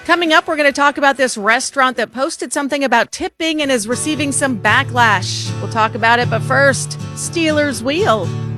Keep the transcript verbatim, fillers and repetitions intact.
Coming up, we're going to talk about this restaurant that posted something about tipping and is receiving some backlash. We'll talk about it, but first, Steelers Wheel.